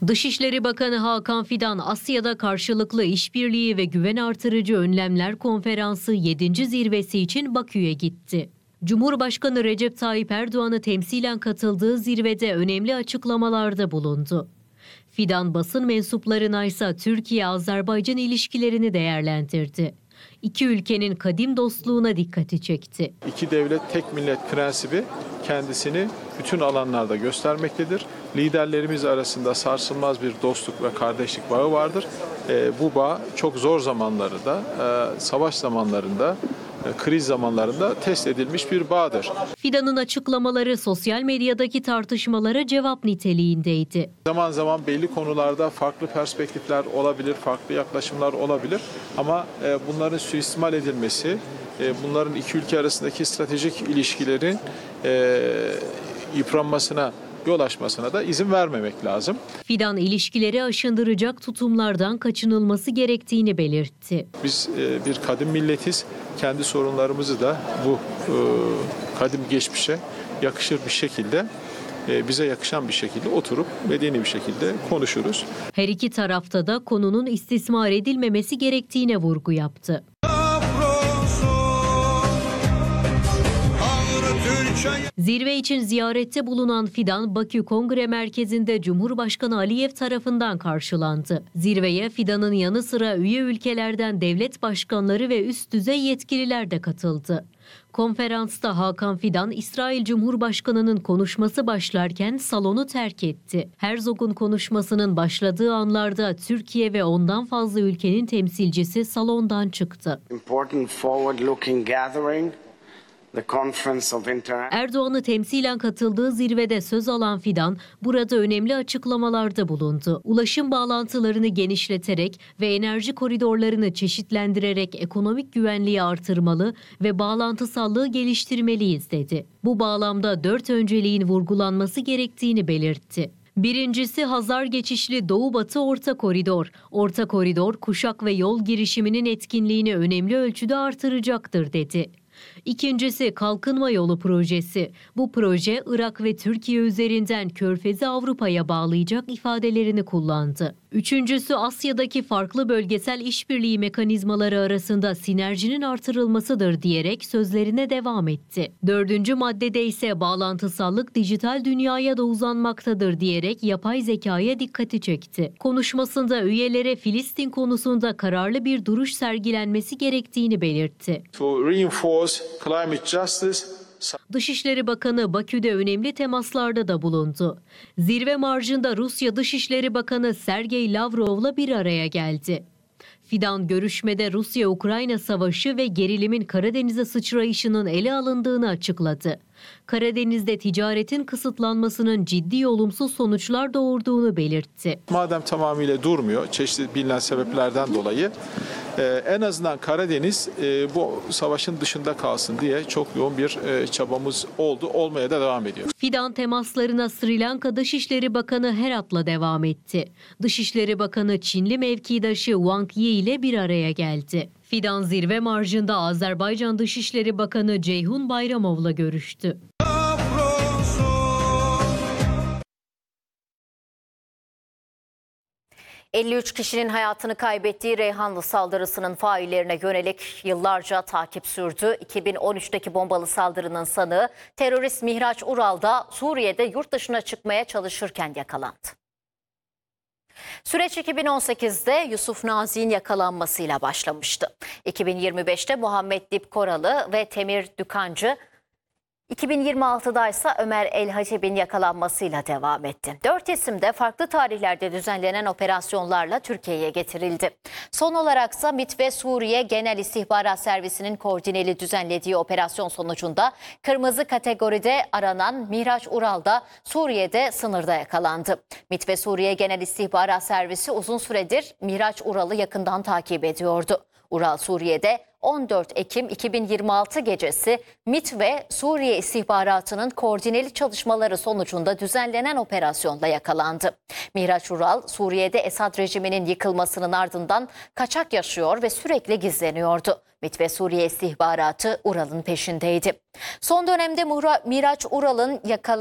Dışişleri Bakanı Hakan Fidan, Asya'da karşılıklı işbirliği ve güven artırıcı önlemler konferansı 7. zirvesi için Bakü'ye gitti. Cumhurbaşkanı Recep Tayyip Erdoğan'ı temsilen katıldığı zirvede önemli açıklamalarda bulundu. Fidan, basın mensuplarına ise Türkiye-Azerbaycan ilişkilerini değerlendirdi. İki ülkenin kadim dostluğuna dikkati çekti. İki devlet tek millet prensibi kendisini bütün alanlarda göstermektedir. Liderlerimiz arasında sarsılmaz bir dostluk ve kardeşlik bağı vardır. Bu bağ çok zor zamanlarda, savaş zamanlarında, kriz zamanlarında test edilmiş bir bağdır. Fidan'ın açıklamaları sosyal medyadaki tartışmalara cevap niteliğindeydi. Zaman zaman belli konularda farklı perspektifler olabilir, farklı yaklaşımlar olabilir. Ama bunların suistimal edilmesi, bunların iki ülke arasındaki stratejik ilişkilerin yıpranmasına, yol açmasına da izin vermemek lazım. Fidan, ilişkileri aşındıracak tutumlardan kaçınılması gerektiğini belirtti. Biz bir kadim milletiz. Kendi sorunlarımızı da bu kadim geçmişe yakışır bir şekilde, bize yakışan bir şekilde oturup medeni bir şekilde konuşuruz. Her iki tarafta da konunun istismar edilmemesi gerektiğine vurgu yaptı. Zirve için ziyarette bulunan Fidan, Bakü Kongre Merkezi'nde Cumhurbaşkanı Aliyev tarafından karşılandı. Zirveye Fidan'ın yanı sıra üye ülkelerden devlet başkanları ve üst düzey yetkililer de katıldı. Konferansta Hakan Fidan, İsrail Cumhurbaşkanı'nın konuşması başlarken salonu terk etti. Herzog'un konuşmasının başladığı anlarda Türkiye ve ondan fazla ülkenin temsilcisi salondan çıktı. Erdoğan'ı temsilen katıldığı zirvede söz alan Fidan, burada önemli açıklamalarda bulundu. Ulaşım bağlantılarını genişleterek ve enerji koridorlarını çeşitlendirerek ekonomik güvenliği artırmalı ve bağlantısallığı geliştirmeliyiz dedi. Bu bağlamda 4 önceliğin vurgulanması gerektiğini belirtti. Birincisi, Hazar geçişli Doğu-Batı Orta Koridor. Orta Koridor, kuşak ve yol girişiminin etkinliğini önemli ölçüde artıracaktır dedi. İkincisi, Kalkınma Yolu projesi. Bu proje Irak ve Türkiye üzerinden Körfez'i Avrupa'ya bağlayacak ifadelerini kullandı. Üçüncüsü, Asya'daki farklı bölgesel işbirliği mekanizmaları arasında sinerjinin artırılmasıdır diyerek sözlerine devam etti. Dördüncü maddede ise bağlantısallık dijital dünyaya da uzanmaktadır diyerek yapay zekaya dikkati çekti. Konuşmasında üyelere Filistin konusunda kararlı bir duruş sergilenmesi gerektiğini belirtti. Dışişleri Bakanı Bakü'de önemli temaslarda da bulundu. Zirve marjında Rusya Dışişleri Bakanı Sergey Lavrov'la bir araya geldi. Fidan, görüşmede Rusya-Ukrayna savaşı ve gerilimin Karadeniz'e sıçrayışının ele alındığını açıkladı. Karadeniz'de ticaretin kısıtlanmasının ciddi olumsuz sonuçlar doğurduğunu belirtti. Madem tamamıyla durmuyor, çeşitli bilinen sebeplerden dolayı en azından Karadeniz bu savaşın dışında kalsın diye çok yoğun bir çabamız oldu, olmaya da devam ediyor. Fidan, temaslarına Sri Lanka Dışişleri Bakanı Herat'la devam etti. Dışişleri Bakanı Çinli mevkidaşı Wang Yi ile bir araya geldi. Fidan, zirve marjında Azerbaycan Dışişleri Bakanı Ceyhun Bayramov'la görüştü. 53 kişinin hayatını kaybettiği Reyhanlı saldırısının faillerine yönelik yıllarca takip sürdü. 2013'teki bombalı saldırının sanığı terörist Mihraç Ural da Suriye'de yurt dışına çıkmaya çalışırken yakalandı. Süreç 2018'de Yusuf Nazik'in yakalanmasıyla başlamıştı. 2025'te Muhammed Dip Koralı ve Temir Dükancı, 2026'da ise Ömer El Haceb'in yakalanmasıyla devam etti. 4 isim de farklı tarihlerde düzenlenen operasyonlarla Türkiye'ye getirildi. Son olaraksa MİT ve Suriye Genel İstihbarat Servisi'nin koordineli düzenlediği operasyon sonucunda kırmızı kategoride aranan Mihraç Ural da Suriye'de sınırda yakalandı. MİT ve Suriye Genel İstihbarat Servisi uzun süredir Mihraç Ural'ı yakından takip ediyordu. Ural, Suriye'de 14 Ekim 2026 gecesi MİT ve Suriye istihbaratının koordineli çalışmaları sonucunda düzenlenen operasyonla yakalandı. Mihraç Ural, Suriye'de Esad rejiminin yıkılmasının ardından kaçak yaşıyor ve sürekli gizleniyordu. MİT ve Suriye istihbaratı Ural'ın peşindeydi. Son dönemde Mihraç Ural'ın